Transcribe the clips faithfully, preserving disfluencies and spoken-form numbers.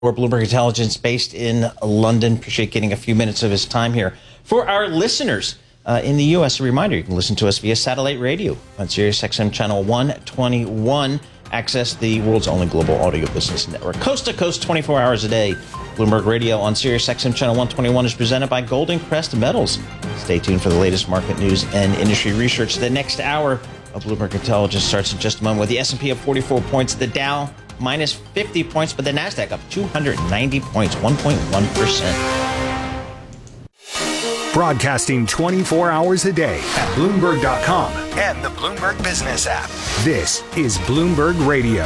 For Bloomberg Intelligence, based in London. Appreciate getting a few minutes of his time here. For our listeners uh, in the U S, a reminder, you can listen to us via satellite radio on Sirius X M Channel one twenty-one. Access the world's only global audio business network. Coast to coast, twenty-four hours a day. Bloomberg Radio on Sirius X M Channel one twenty-one is presented by Golden Crest Metals. Stay tuned for the latest market news and industry research. The next hour of Bloomberg Intelligence starts in just a moment with the S and P up forty-four points, the Dow minus fifty points, but the NASDAQ up two hundred ninety points, one point one percent. Broadcasting twenty-four hours a day at Bloomberg dot com and the Bloomberg Business app. This is Bloomberg Radio.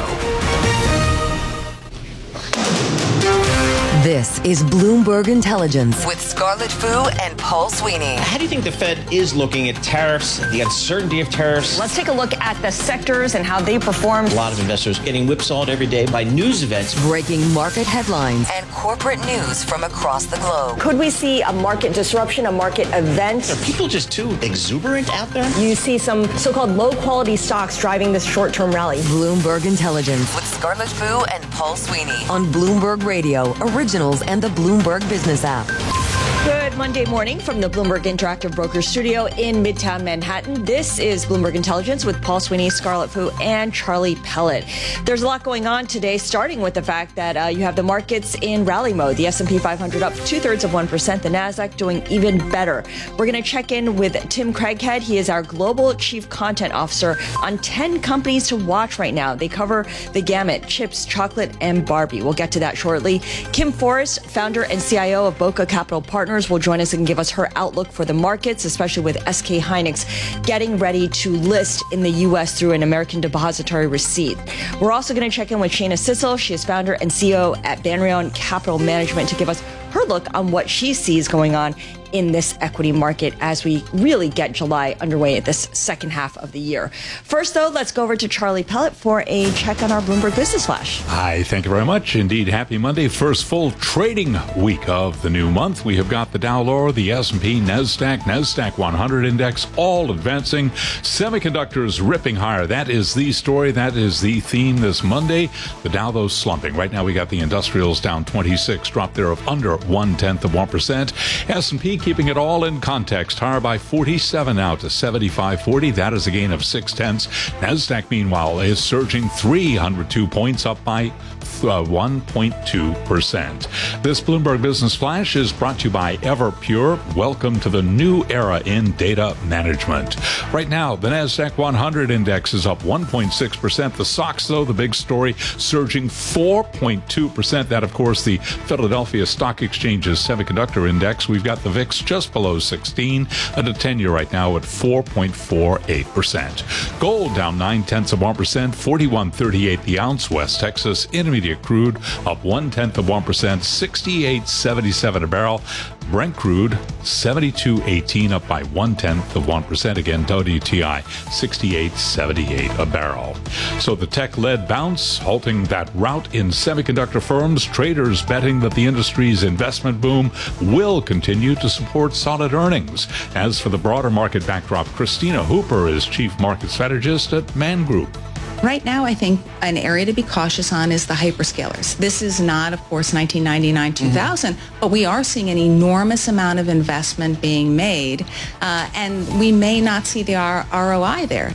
This is Bloomberg Intelligence with Scarlett Fu and Paul Sweeney. How do you think the Fed is looking at tariffs, the uncertainty of tariffs? Let's take a look at the sectors and how they performed. A lot of investors getting whipsawed every day by news events. Breaking market headlines and corporate news from across the globe. Could we see a market disruption, a market event? Are people just too exuberant out there? You see some so-called low-quality stocks driving this short-term rally. Bloomberg Intelligence with Scarlett Fu and Paul Sweeney on Bloomberg Radio, Originals and the Bloomberg Business app. Good Monday morning from the Bloomberg Interactive Brokers studio in Midtown Manhattan. This is Bloomberg Intelligence with Paul Sweeney, Scarlett Fu, and Charlie Pellet. There's a lot going on today, starting with the fact that uh, you have the markets in rally mode. The S and P five hundred up two-thirds of one percent. The NASDAQ doing even better. We're going to check in with Tim Craighead. He is our Global Chief Content Officer on ten companies to watch right now. They cover the gamut, chips, chocolate, and Barbie. We'll get to that shortly. Kim Forrest, founder and C I O of Boca Capital Partners, will join us and give us her outlook for the markets, especially with S K Hynix getting ready to list in the U S through an American depository receipt. We're also going to check in with Shana Sissel. She is founder and C E O at Banrion Capital Management to give us her look on what she sees going on in this equity market as we really get July underway at this second half of the year. First, though, let's go over to Charlie Pellet for a check on our Bloomberg Business Flash. Hi, thank you very much. Indeed, happy Monday. First full trading week of the new month. We have got the Dow lower, the S and P, NASDAQ, NASDAQ one hundred index, all advancing. Semiconductors ripping higher. That is the story. That is the theme this Monday. The Dow, though, slumping. Right now, we got the industrials down twenty-six, drop there of under one-tenth of one percent. S and P keeping it all in context, higher by forty-seven now to seventy-five forty. That is a gain of six tenths. NASDAQ, meanwhile, is surging three hundred two points, up by uh, one point two percent. This Bloomberg Business Flash is brought to you by Everpure. Welcome to the new era in data management. Right now, the NASDAQ one hundred index is up one point six percent. The S O X, though, the big story, surging four point two percent. That, of course, the Philadelphia Stock Exchange's semiconductor index. We've got the V I X just below sixteen, and a ten-year right now at four point four eight percent. Gold down nine-tenths of one percent, forty-one thirty-eight the ounce. West Texas Intermediate crude up one-tenth of one percent, sixty-eight seventy-seven a barrel. Brent crude seventy-two eighteen, up by one-tenth of one percent. Again, W T I sixty-eight seventy-eight a barrel. So the tech-led bounce halting that rout in semiconductor firms. Traders betting that the industry's investment boom will continue to support solid earnings. As for the broader market backdrop, Christina Hooper is chief market strategist at Man Group. Right now, I think an area to be cautious on is the hyperscalers. This is not, of course, nineteen ninety-nine, two thousand, mm-hmm. but we are seeing an enormous amount of investment being made, uh, and we may not see the R- ROI there.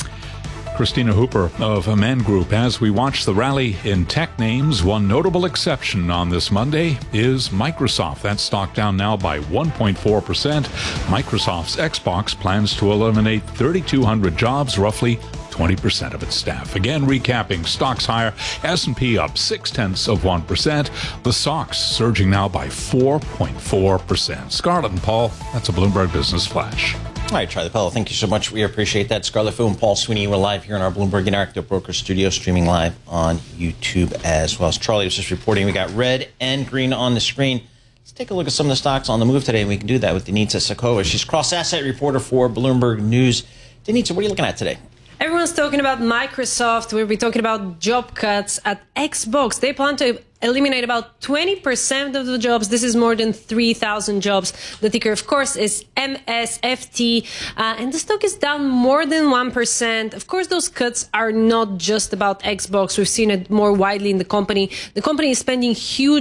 Christina Hooper of Man Group. As we watch the rally in tech names, one notable exception on this Monday is Microsoft. That stock down now by one point four percent. Microsoft's Xbox plans to eliminate thirty-two hundred jobs, roughly twenty percent of its staff. Again, recapping, stocks higher, S and P up six-tenths of one percent. The S O X surging now by four point four percent. Scarlett and Paul, that's a Bloomberg Business Flash. All right, Charlie Pellet, thank you so much. We appreciate that. Scarlett Fu and Paul Sweeney, we're live here in our Bloomberg Interactive Brokers studio, streaming live on YouTube as well. As Charlie was just reporting, we got red and green on the screen. Let's take a look at some of the stocks on the move today, and we can do that with Denitza Sakova. She's cross-asset reporter for Bloomberg News. Denitza, what are you looking at today? Everyone's talking about Microsoft. We'll be talking about job cuts at Xbox. They plan to eliminate about twenty percent of the jobs. This is more than three thousand jobs. The ticker, of course, is M S F T, uh, and the stock is down more than one percent. Of course, those cuts are not just about Xbox. We've seen it more widely in the company. The company is spending huge